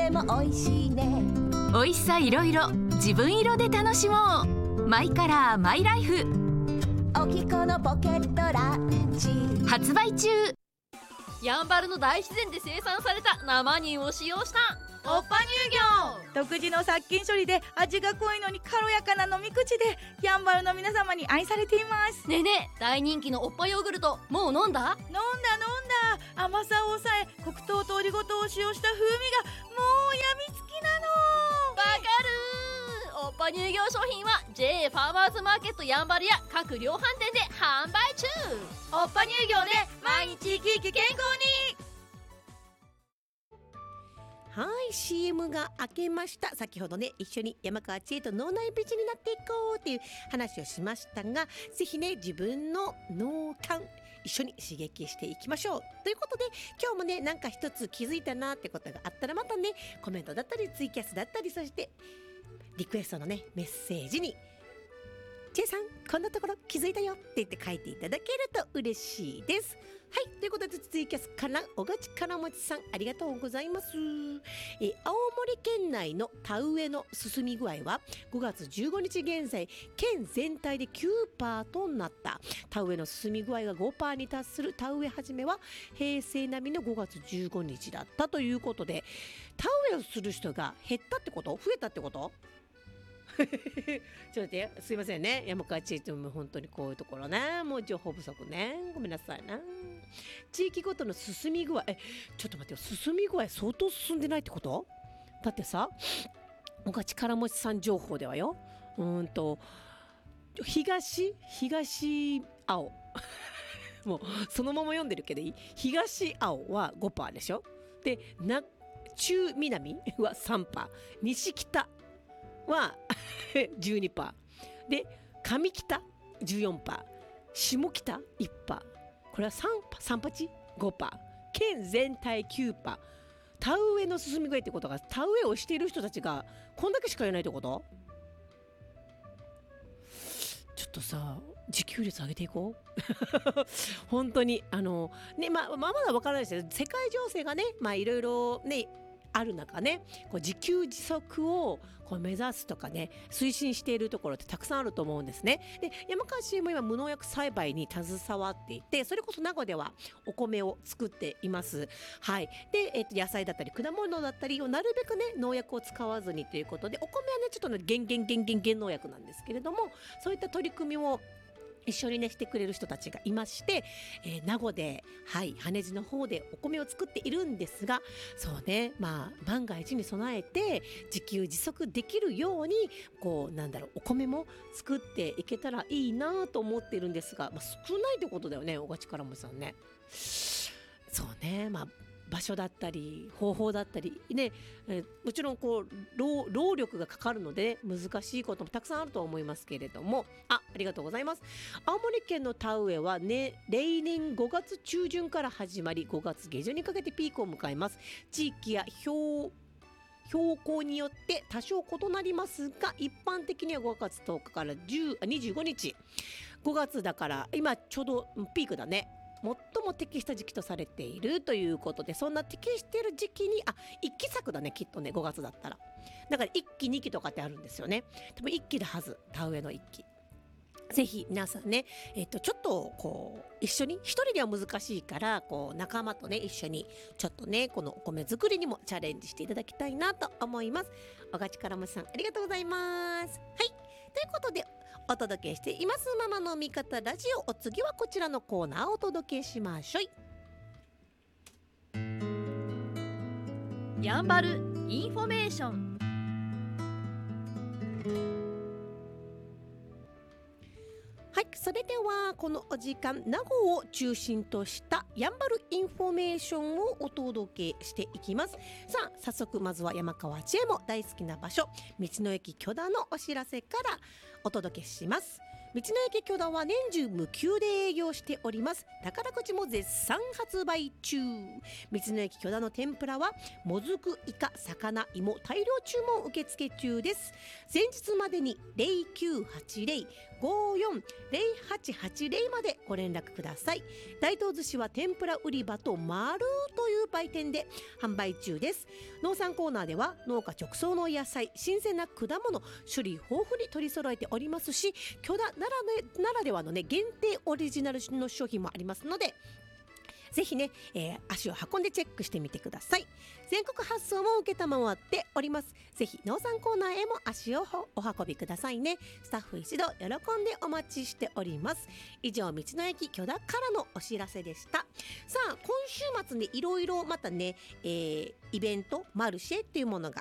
でも美味しいね。 美味しさいろいろ自分色で楽しもう。マイカラーマイライフ、 おきこのポケットランチ発売中。 やんばるの大自然で生産された生乳を使用したおっぱ乳業。 独自の殺菌処理で味が濃いのに軽やかな飲み口でやんばるの皆様に愛されています。 ねえねえ、大人気のおっぱヨーグルトもう飲んだ？ 飲んだ甘さを抑え黒糖とオリゴ糖を使用した風味がもうやみつきなの。 わかる。おっぱ乳業商品は JA ファーマーズマーケットやんばるや各量販店で販売中。おっぱ乳業で毎日生き生き健康に。 はい、 CM が明けました。先ほどね、一緒に山川千恵と脳内美人になっていこうっていう話をしましたが、ぜひね、自分の脳幹一緒に刺激していきましょうということで、今日もね、なんか一つ気づいたなってことがあったら、またね、コメントだったりツイキャスだったり、そしてリクエストのね、メッセージに千恵さんこんなところ気づいたよって言って書いていただけると嬉しいです。はい、ということでツイキャスから小勝からもちさん、ありがとうございます。青森県内の田植えの進み具合は5月15日現在県全体で 9% となった。田植えの進み具合が 5% に達する田植え始めは平成並みの5月15日だったということで、田植えをする人が減ったってこと？増えたってこと？ちょっと待って、すいませんね、山川千恵とも本当にこういうところね、もう情報不足ね、ごめんなさいな。地域ごとの進み具合、ちょっと待ってよ、進み具合相当進んでないってこと？だってさ、小勝からもちさん情報ではよ、東青もうそのまま読んでるけどいい？東青は 5% でしょ。で中南は 3%、 西北は12%で、上北 14%、 下北 1%、 これは 3%、5%、 県全体 9%。 田植えの進み具合ってことが、田植えをしている人たちがこんだけしかいないってこと？ちょっとさ、自給率上げていこう本当にね、まだ分からないですよ、世界情勢がね、いろいろねある中ね、こう自給自足をこう目指すとかね、推進しているところってたくさんあると思うんですね。で、山川氏も今無農薬栽培に携わっていて、それこそ名護ではお米を作っています。はい。で、野菜だったり果物だったりをなるべくね農薬を使わずにということで、お米はねちょっとね減農薬なんですけれども、そういった取り組みを一緒にねしてくれる人たちがいまして、名護で、羽地の方でお米を作っているんですが、そうね、万が一に備えて自給自足できるようにこうお米も作っていけたらいいなと思っているんですが、少ないってことだよね、小勝からもさんね。そうね、場所だったり方法だったりね、もちろんこう労力がかかるので難しいこともたくさんあると思いますけれども、ありがとうございます。青森県の田植えはね、例年5月中旬から始まり5月下旬にかけてピークを迎えます。地域や標高によって多少異なりますが、一般的には5月10日から25日、5月だから今ちょうどピークだね、最も適した時期とされているということで、そんな適している時期に一期作だね、きっとね、5月だったら。だから1期2期とかってあるんですよね。多分1期だはず、田植えの1期。ぜひ皆さんね、ちょっとこう一緒に、一人では難しいからこう仲間とね一緒にちょっとねこのお米作りにもチャレンジしていただきたいなと思います。小勝からもちさん、ありがとうございます。はい、ということでお届けしていますママの味方ラジオ、お次はこちらのコーナーをお届けしましょう。やんばるインフォメーション。 はい、それではこのお時間、名護を中心としたやんばるインフォメーションをお届けしていきます。さあ、早速まずは山川千恵も大好きな場所、道の駅許田のお知らせからお届けします。道の駅許田は年中無休で営業しております。宝くじも絶賛発売中。道の駅許田の天ぷらはもずく、イカ、魚、芋大量注文受付中です。前日までに 540880までご連絡ください。大東寿司は天ぷら売り場と丸という売店で販売中です。農産コーナーでは農家直送の野菜、新鮮な果物、種類豊富に取り揃えておりますし、許田ならではのね限定オリジナルの商品もありますので、ぜひね、足を運んでチェックしてみてください。全国発送も承っております。ぜひ農産コーナーへも足をお運びくださいね。スタッフ一同喜んでお待ちしております。以上、道の駅許田からのお知らせでした。さあ、今週末にいろいろまたね、イベントマルシェっていうものが